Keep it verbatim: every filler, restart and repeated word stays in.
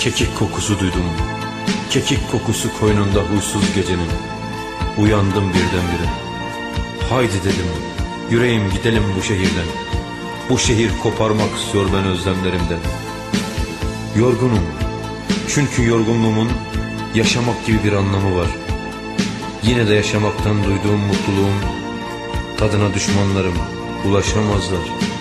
Kekik kokusu duydum, kekik kokusu koynunda huysuz gecenin. Uyandım birdenbire. Haydi dedim, yüreğim gidelim bu şehirden. Bu şehir koparmak istiyor ben özlemlerimden. Yorgunum, çünkü yorgunluğumun yaşamak gibi bir anlamı var. Yine de yaşamaktan duyduğum mutluluğun tadına düşmanlarım ulaşamazlar.